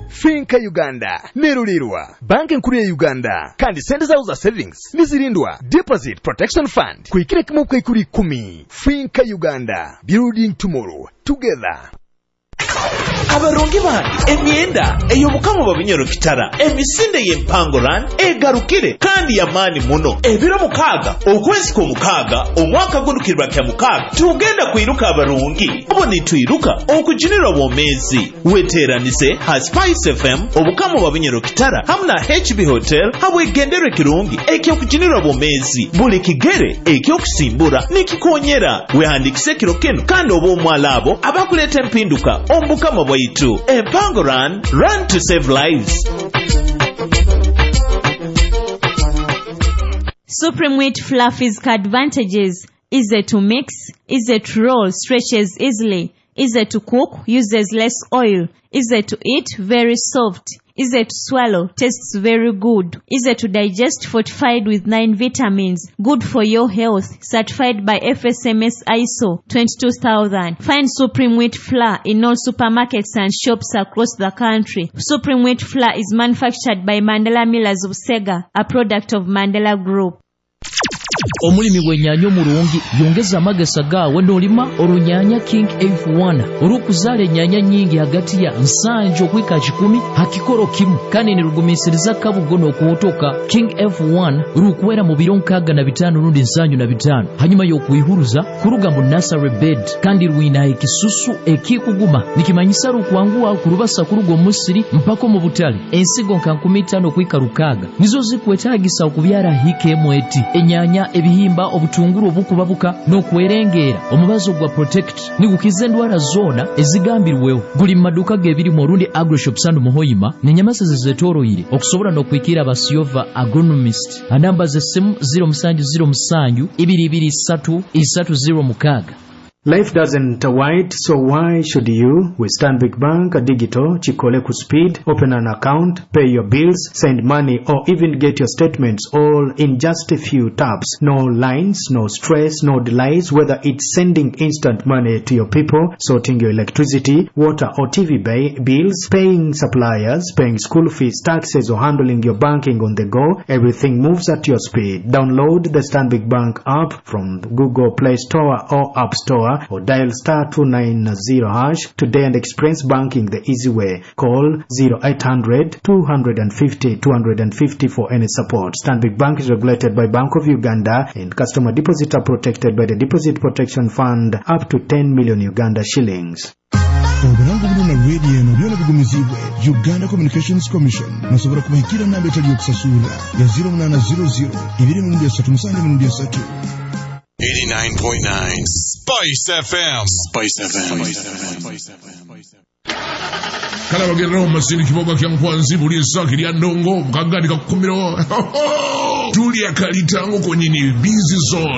Finka Uganda nerulirwa banki nkuru ya Uganda kandi sente zawo za savings nizirindwa Deposit Protection Fund kuikira kimu kwa ikuri 10. Finka Uganda, building tomorrow together. Abarongi bandi emyenda ey'obukamo babinyoro kitara emisinde y'empangoran egarukire kandi yamani muno ebiro 6 okwezi ko 6 omwaka gundukirwa kya 6 tugenda kwiruka abarongi obo nitwiruka okujinira bomezi weteranise ha Spice FM obukamo babinyoro kitara hamna HB Hotel habwegenderwe kirungi ekyo kujinira bomezi buli kigere ekyo kusimbura nikikonyera wehandikise kirokeno kandi obo omwalabo abakuleta empinduka ombukamo bwaitu Empango Run to save lives. Supreme Wheat Flour physical advantages: easy to mix, easy to roll, stretches easily, easy to cook, uses less oil, easy to eat, very soft, easy to swallow, tastes very good, easy to digest, fortified with 9 vitamins, good for your health, certified by FSMS ISO 22000. Find Supreme Wheat Flour in all supermarkets and shops across the country. Supreme Wheat Flour is manufactured by Mandela Millers of Sega, a product of Mandela Group. Omulimi w'ennyanya omulungi yongeza amagesa gaawe n'olima olunyanya King F1 olw'okuzaala ennyanya nnyingi hagati ya 7 okwika 10 hakikolo kimu kandi ne lugumiisiriza kabugo n'okuwotoka King F1 lukuwera mu biro 65 n'undi 75 hanyuma y'okuyihuluza kuluga mu nursery bed kandi lwina ekisusu ekikuguma nikimanyisa lukwanguwa kulubasa kuluga omusiri mpako mu butale ensigo nka 15 okwika 6 nizo zikwetaagisa okubyala hike mweti ennyanya ebihimba obutunguru obukubabuka n'okwerengera omubazo gwa protect nigukiza endwala zona ezigambirwewo guli mu maduuka g'ebiri mu Rundi Agrishop Sandu Muhoyima n'ennyamasa zezetoroyire okusobola n'okwikira abasiova agronomist anamba z'essimu 0707 223 306. Life doesn't wait, so why should you? With Stanbic Bank Digital, Chikole ku speed, open an account, pay your bills, send money, or even get your statements all in just a few taps. No lines, no stress, no delays, whether it's sending instant money to your people, sorting your electricity, water or TV bills, paying suppliers, paying school fees, taxes, or handling your banking on the go. Everything moves at your speed. Download the Stanbic Bank app from Google Play Store or App Store, or dial *290# today and experience banking the easy way. Call 0800 250 250 for any support. Stanbic Bank is regulated by Bank of Uganda, and customer deposits are protected by the Deposit Protection Fund up to 10 million Uganda shillings. Oburango buno na radio no byona bigumizibwe Uganda Communications Commission nasobora kubahikira namba etali yokusasula ya 0800 237 89.9 Spice FM. Spice FM. Kala bagero masini kiboga kya nkwanzi buli sakiri ya ndongo mkangani kakumiro Tulia kalitango kwenye ni busy zone.